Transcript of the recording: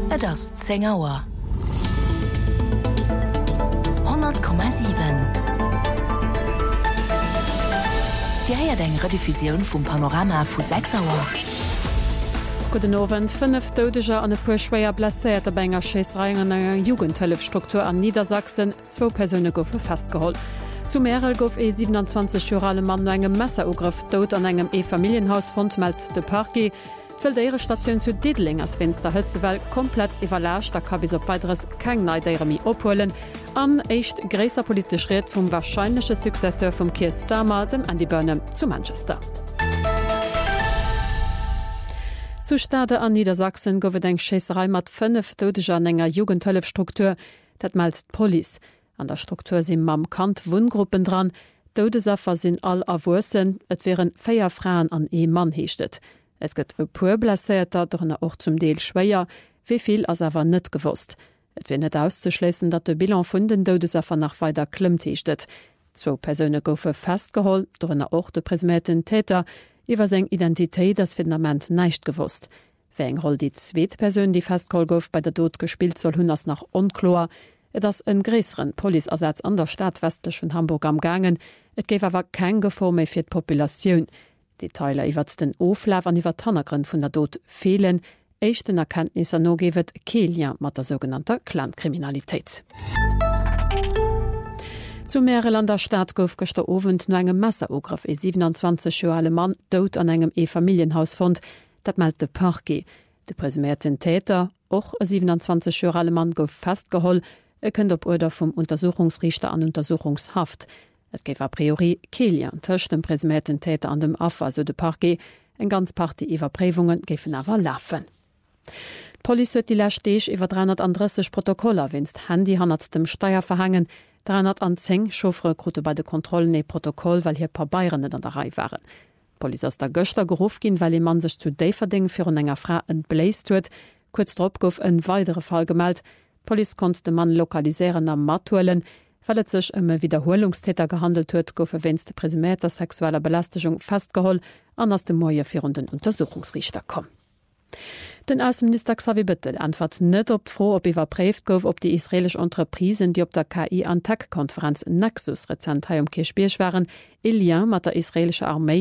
Et ass 10 Auer. 100,7. Di heiert eng Rediffusioun vum Panorama vu 6 Auer. Guten Abend. 5 Todeger an e puer schwéier blesséiert bei enger Scheesserei an enger Jugendhëllefstruktur an Niedersachsen. 2 Persone goufe festgeholt. Zu Mäerel gouf 27-jorale Mann no engem Messerugriff dot an engem E-Familienhaus fond meldt de Parquet. Fëll déiere Station zu Didling as Winz der Hëtzewel komplett iwwerlächt, da kann bis op weiteres keng Neidéieremi opholen. An éicht gréser politisch Reet vum warscheinlesche Successeur vum Keir Starmer, dem Andy Burnham zu Manchester. Zu Stade an Niedersachsen goufet eng Scheesserei mat 5 Todeger an enger Jugendhëllefstruktur, dat meldt d'Police. An der Struktur sinn mam Kant Wundgruppen dran, Todesaffer sinn all awussen, et wären 4 Frauen an Mann heechtet. Et gëtt e puer blesséierter, drnner och zum Deel schwéier, wieviel ass awer net gewusst. Et wie net auszuschleessen, dat de Bilan vun den Todesaffer nach weiter klëmmt heechtet. 2 Persone goufe festgeholl, drnner och de presumierten Täter, iwwer seg Identitéit das Fundament neicht gewusst. Wé eng roll die zweet Persun, die festgeholl gouf bei der Tod gespielt soll hunn ass nach onklor. Et ass en gréiseren Polizeersatz an der Stadt westlech vun Hamburg am gangen. Et géif awer kein Gefor méi fir d'Populationun. Detailer iwwer den Oflaf an iwwer Tannergrund vun der Tod fehlen. Échten Erkenntnisser no gewet Kelien mat der sogenannter Clankriminalitéit. Zu Mäerelander Staat gouf gëster Owend no engem Messerugriff 27-jorale Mann dot an engem E-Familienhaus fond, dat meldt de Parquet. De presumierten Täter, och e 27-jorale Mann gouf festgeholl, kënnt op Order vum Untersuchungsrichter an Untersuchungshaft. Et géif a priori Kelien tëcht dem presumierten Täter an dem Affer, so de Parquet, eng ganz Party Iwerprévungen géiffen awer laffen. D'Police huet die Lächtdeeg iwwer 330 Protokoller winst Handy hannert dem Steier verhangen, 310 Chauffre krute bei de Kontrollen e Protokoll, weil hier paar Bayern net an der Reihe waren. Police ass der Göchter gerufen gin, weil man sech zu Daverding fir enger Frau entbläst huet. Kurz drop gouf en weitere Fall gemeldt. Police konnte den Mann lokaliseieren am Matuelen, weil et sech Wiederholungstäter gehandelt huet, goufe wennst de presumierter sexueller Belästigung festgeholl, anders dem Moier fir den Untersuchungsrichter kom. Den Außenminister Xavier Bettel antwort net op froh, ob iwwerpräft gouf, ob die israelisch Entreprisen, die op der KI-Antec-Konferenz Nexus rezent um Kirchbiersch waren, Lien mat der israelische Armee